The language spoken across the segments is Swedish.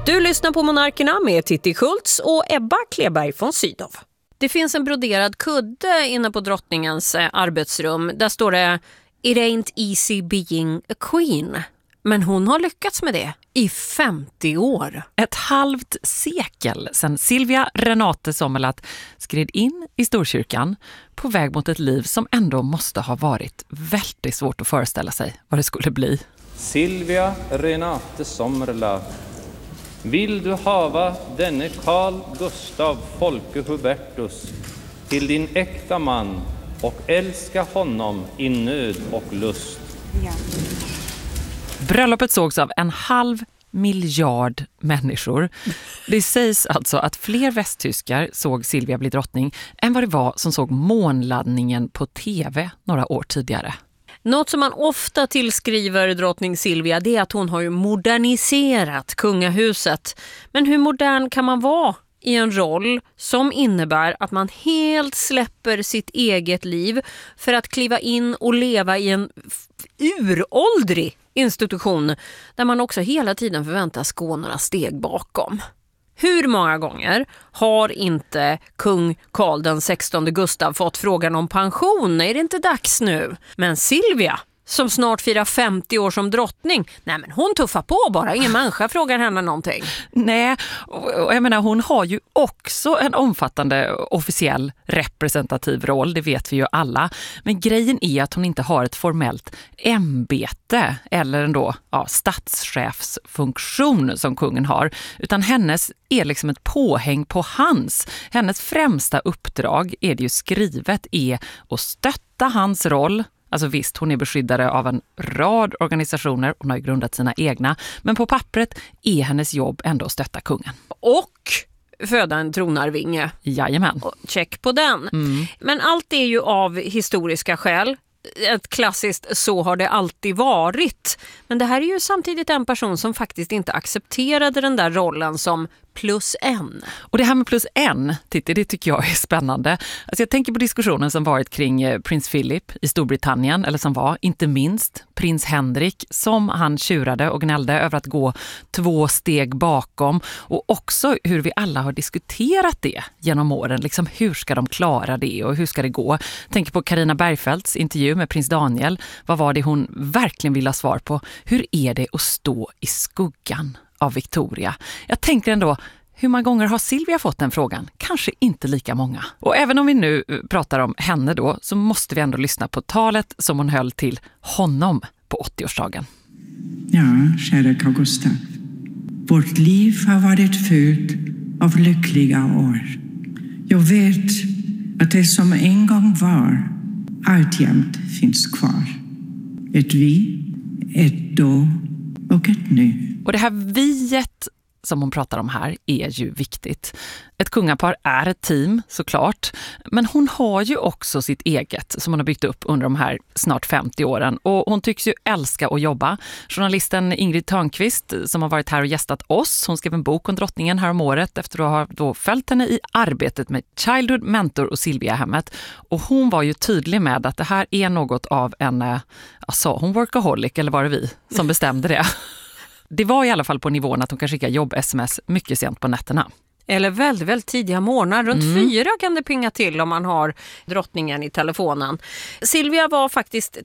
Du lyssnar på Monarkerna med Titti Schultz och Ebba Kleberg från Sydow. Det finns en broderad kudde inne på drottningens arbetsrum. Där står det "It ain't easy being a queen". Men hon har lyckats med det i 50 år. Ett halvt sekel sedan Silvia Renate Sommerlath skred in i Storkyrkan på väg mot ett liv som ändå måste ha varit väldigt svårt att föreställa sig vad det skulle bli. Silvia Renate Sommerlath, vill du hava denne Carl Gustav Folke Hubertus till din äkta man och älska honom i nöd och lust? Ja. Bröllopet sågs av 500 miljoner människor. Det sägs alltså att fler västtyskar såg Silvia bli drottning än vad det var som såg månladdningen på tv några år tidigare. Något som man ofta tillskriver drottning Silvia, det är att hon har ju moderniserat kungahuset. Men hur modern kan man vara i en roll som innebär att man helt släpper sitt eget liv för att kliva in och leva i en uråldrig institution där man också hela tiden förväntas gå några steg bakom? Hur många gånger har inte kung Carl den 16 Gustav fått frågan om pension? Är det inte dags nu? Men Silvia, som snart firar 50 år som drottning, nej men hon tuffar på bara. Ingen människa frågar henne någonting. Nej, och jag menar hon har ju också en omfattande officiell representativ roll, det vet vi ju alla. Men grejen är att hon inte har ett formellt ämbete eller ändå statschefsfunktion som kungen har. Utan hennes är liksom ett påhäng på hans. Hennes främsta uppdrag är det ju skrivet är att stötta hans roll. Alltså visst, hon är beskyddare av en rad organisationer, hon har ju grundat sina egna, men på pappret är hennes jobb ändå att stötta kungen. Och föda en tronarvinge. Jajamän. Check på den. Men allt är ju av historiska skäl. Ett klassiskt "så har det alltid varit". Men det här är ju samtidigt en person som faktiskt inte accepterade den där rollen som +1. Och det här med +1, Titti, det tycker jag är spännande. Alltså jag tänker på diskussionen som varit kring prins Philip i Storbritannien, eller som var, inte minst, prins Henrik, som han tjurade och gnällde över att gå 2 steg bakom. Och också hur vi alla har diskuterat det genom åren. Liksom hur ska de klara det och hur ska det gå? Tänker på Carina Bergfeldts intervju med prins Daniel. Vad var det hon verkligen ville ha svar på? Hur är det att stå i skuggan av Victoria? Jag tänker ändå, hur många gånger har Silvia fått den frågan? Kanske inte lika många. Och även om vi nu pratar om henne då, så måste vi ändå lyssna på talet som hon höll till honom på 80-årsdagen. Ja, kära Carl Gustav. Vårt liv har varit fyllt av lyckliga år. Jag vet att det som en gång var alltjämt finns kvar. Ett vi, ett då och ett nu. Och det här viet som hon pratar om här är ju viktigt. Ett kungapar är ett team, såklart. Men hon har ju också sitt eget som hon har byggt upp under de här snart 50 åren. Och hon tycks ju älska att jobba. Journalisten Ingrid Törnqvist som har varit här och gästat oss, hon skrev en bok om drottningen här om året efter att ha då följt henne i arbetet med Childhood Mentor och Silvia-hemmet. Och hon var ju tydlig med att det här är något av en, sa hon workaholic eller var det vi som bestämde det? Det var i alla fall på nivån att hon kan skicka jobb-sms mycket sent på nätterna. Eller väldigt, väldigt tidiga morgnar. Runt 4 kan det pinga till om man har drottningen i telefonen. Silvia var faktiskt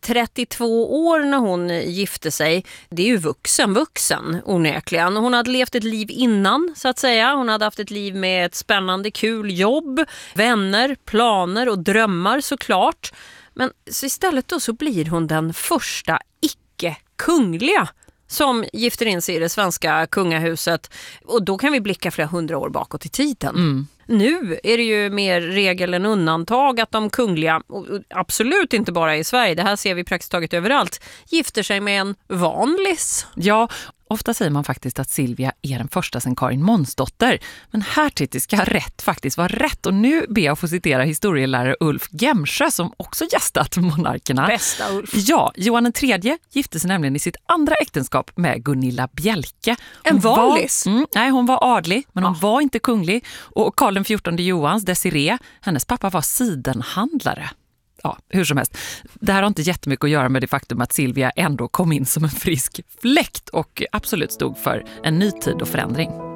32 år när hon gifte sig. Det är ju vuxen onekligen. Hon hade levt ett liv innan, så att säga. Hon hade haft ett liv med ett spännande, kul jobb, vänner, planer och drömmar såklart. Men så istället då så blir hon den första icke-kungliga som gifter in sig i det svenska kungahuset. Och då kan vi blicka flera 100 år bakåt i tiden. Nu är det ju mer regel än undantag att de kungliga, och absolut inte bara i Sverige, det här ser vi praktiskt taget överallt, gifter sig med en vanlis. Ja, ofta säger man faktiskt att Silvia är den första sen Karin Månsdotter. Men här Titti ska rätt faktiskt vara rätt. Och nu ber jag få citera historielärare Ulf Gemsjö som också gästat Monarkerna. Bästa Ulf. Ja, Johan III gifte sig nämligen i sitt andra äktenskap med Gunilla Bjelke. En vanlis? Nej, hon var adlig, men hon var inte kunglig. Och Karl XIV Johans Desiree, hennes pappa var sidenhandlare. Ja, hur som helst. Det här har inte jättemycket att göra med det faktum att Silvia ändå kom in som en frisk fläkt och absolut stod för en ny tid och förändring.